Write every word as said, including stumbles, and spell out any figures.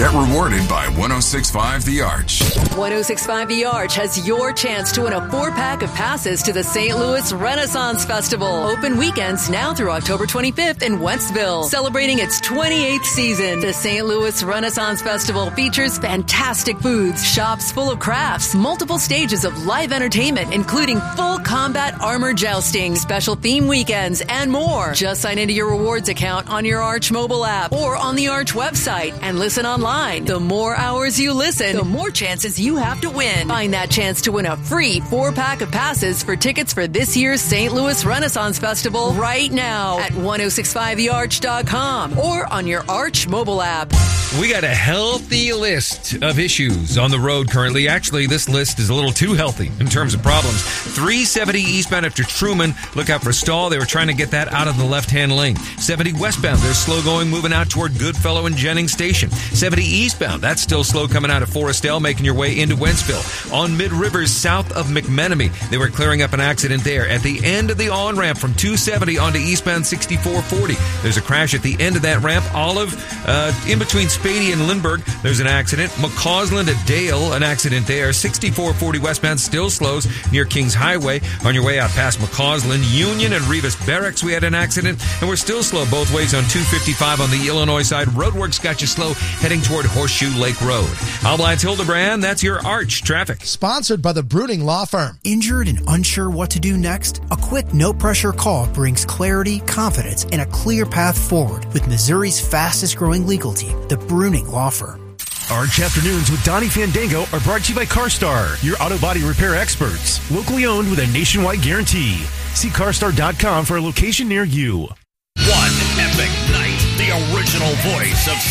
Get rewarded by one oh six point five The Arch. one oh six point five The Arch has your chance to win a four-pack of passes to the Saint Louis Renaissance Festival. Open weekends now through October twenty-fifth in Wentzville. Celebrating its twenty-eighth season, the Saint Louis Renaissance Festival features fantastic foods, shops full of crafts, multiple stages of live entertainment, including full combat armor jousting, special theme weekends, and more. Just sign into your rewards account on your Arch mobile app or on the Arch website and listen online. The more hours you listen, the more chances you have to win. Find that chance to win a free four-pack of passes for tickets for this year's Saint Louis Renaissance Festival right now at ten sixty-five the arch dot com or on your Arch mobile app. We got a healthy list of issues on the road currently. Actually, this list is a little too healthy in terms of problems. three seventy eastbound after Truman. Look out for a stall. They were trying to get that out of the left-hand lane. seventy westbound. They're slow going, moving out toward Goodfellow and Jennings Station. seventy eastbound. That's still slow coming out of Forestell, making your way into Wentzville. On Mid-Rivers, south of McMenemy, they were clearing up an accident there. At the end of the on-ramp from two seventy onto eastbound sixty-four forty, there's a crash at the end of that ramp. Olive, uh, in between Spady and Lindbergh, there's an accident. McCausland at Dale, an accident there. sixty-four forty westbound still slows near Kings Highway. On your way out past McCausland, Union and Rivas Barracks, we had an accident, and we're still slow both ways on two fifty-five on the Illinois side. Roadworks got you slow heading toward Horseshoe Lake Road. Alblights Hildebrand, that's your Arch traffic. Sponsored by the Bruning Law Firm. Injured and unsure what to do next? A quick, no-pressure call brings clarity, confidence, and a clear path forward with Missouri's fastest-growing legal team, the Bruning Law Firm. Arch Afternoons with Donnie Fandango are brought to you by CarStar, your auto body repair experts. Locally owned with a nationwide guarantee. See carstar dot com for a location near you. One epic night. The original voice of